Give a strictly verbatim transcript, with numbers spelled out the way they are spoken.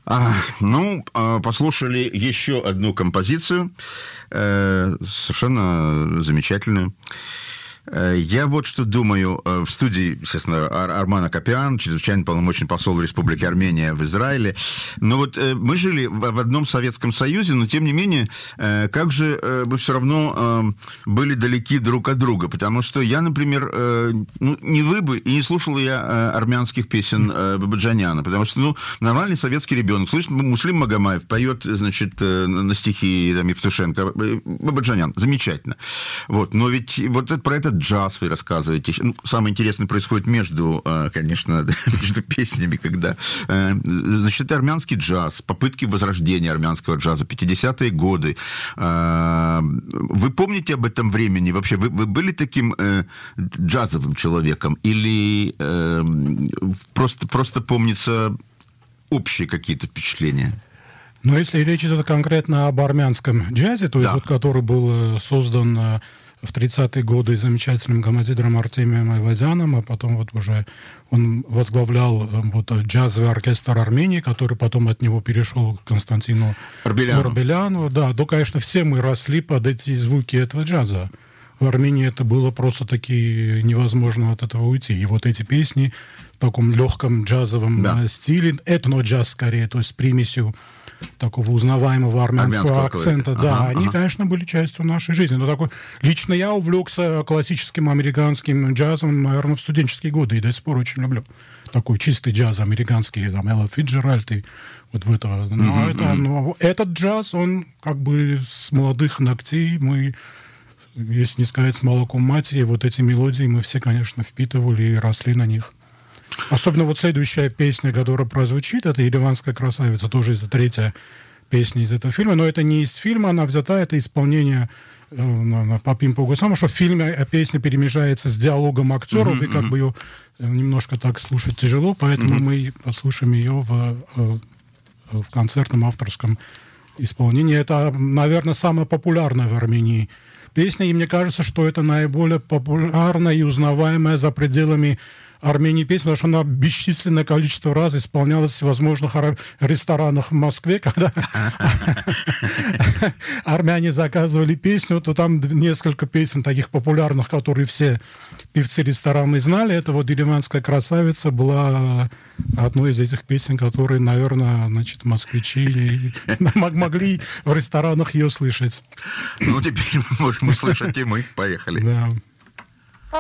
А, ну, послушали еще одну композицию, совершенно замечательную. Я вот что думаю. В студии, естественно, Арман Акопян, чрезвычайно полномочный посол Республики Армения в Израиле. Но вот мы жили в одном Советском Союзе, но, тем не менее, как же мы все равно были далеки друг от друга. Потому что я, например, ну, не вы бы, и не слушал я армянских песен Бабаджаняна. Потому что, ну, нормальный советский ребенок слышит, Муслим Магомаев поет, значит, на стихи там, Евтушенко. Бабаджанян. Замечательно. Вот. Но ведь вот про этот джаз вы рассказываете. Ну, самое интересное происходит между, конечно, между песнями, когда... Значит, это армянский джаз, попытки возрождения армянского джаза, пятидесятые годы. Вы помните об этом времени? Вообще, вы, вы были таким джазовым человеком? Или просто, просто помнится общие какие-то впечатления? Но если речь идет конкретно об армянском джазе, то есть да. вот, который был создан в тридцатые годы замечательным композитором Артемием Айвазяном, а потом вот уже он возглавлял вот джазовый оркестр Армении, который потом от него перешел к Константину Арбеляну. Арбеляну. Да, то, конечно, все мы росли под эти звуки этого джаза. В Армении это было просто-таки невозможно от этого уйти. И вот эти песни в таком легком джазовом да. стиле, этно-джаз скорее, то есть с примесью такого узнаваемого армянского, армянского акцента, ага, да, ага. они, конечно, были частью нашей жизни. Но такой... Лично я увлекся классическим американским джазом, наверное, в студенческие годы, и до сих пор очень люблю. Такой чистый джаз американский, там, Элла Фитджеральд и вот в этого. Но, mm-hmm. это, но этот джаз, он как бы с молодых ногтей мы... Если не сказать с молоком матери, вот эти мелодии мы все, конечно, впитывали и росли на них. Особенно вот следующая песня, которая прозвучит, это «Ереванская красавица», тоже это третья песня из этого фильма, но это не из фильма, она взята, это исполнение э, по Пимпу Гусаму, что в фильме песня перемежается с диалогом актеров, mm-hmm. и как бы ее немножко так слушать тяжело, поэтому mm-hmm. мы послушаем ее в, в концертном авторском исполнении. Это, наверное, самая популярная в Армении песня, и мне кажется, что это наиболее популярная и узнаваемая за пределами Армении песня, потому что она бесчисленное количество раз исполнялась в всевозможных ресторанах в Москве, когда армяне заказывали песню, то там несколько песен таких популярных, которые все певцы рестораны знали. Это вот «Ереванская красавица» была одной из этих песен, которые, наверное, значит, москвичи могли в ресторанах ее слышать. Ну, теперь можем услышать и мы. Поехали. Да.